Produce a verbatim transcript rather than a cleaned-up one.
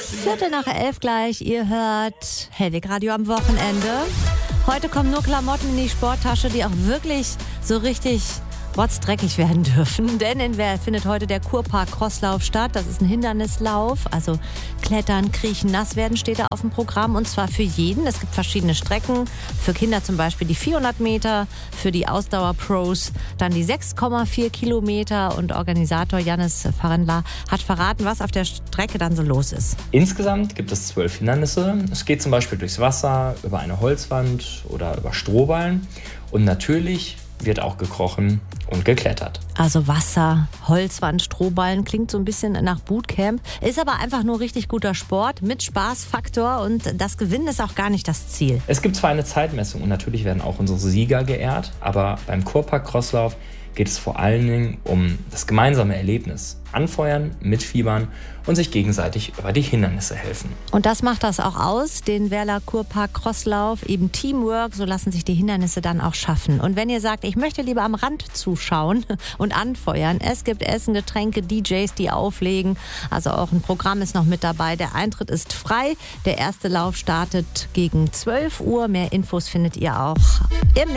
Viertel nach elf gleich, ihr hört Hellwig Radio am Wochenende. Heute kommen nur Klamotten in die Sporttasche, die auch wirklich so richtig rotztreckig werden dürfen. Denn in Werl findet heute der Kurpark Crosslauf statt. Das ist ein Hindernislauf, also Klettern, Kriechen, nass werden steht da auf dem Programm. Und zwar für jeden. Es gibt verschiedene Strecken. Für Kinder zum Beispiel die vierhundert Meter, für die Ausdauerpros dann die sechs Komma vier Kilometer. Und Organisator Jannis Farendler hat verraten, was auf der Strecke dann so los ist. Insgesamt gibt es zwölf Hindernisse. Es geht zum Beispiel durchs Wasser, über eine Holzwand oder über Strohballen. Und natürlich wird auch gekrochen und geklettert. Also Wasser, Holzwand, Strohballen, klingt so ein bisschen nach Bootcamp. Ist aber einfach nur richtig guter Sport mit Spaßfaktor und das Gewinnen ist auch gar nicht das Ziel. Es gibt zwar eine Zeitmessung und natürlich werden auch unsere Sieger geehrt, aber beim Kurpark Crosslauf geht es vor allen Dingen um das gemeinsame Erlebnis. Anfeuern, mitfiebern und sich gegenseitig über die Hindernisse helfen. Und das macht das auch aus, den Werler Kurpark Crosslauf, eben Teamwork, so lassen sich die Hindernisse dann auch schaffen. Und wenn ihr sagt, ich möchte lieber am Rand zuschauen und anfeuern, es gibt Essen, Getränke, D Js, die auflegen, also auch ein Programm ist noch mit dabei. Der Eintritt ist frei, der erste Lauf startet gegen zwölf Uhr. Mehr Infos findet ihr auch im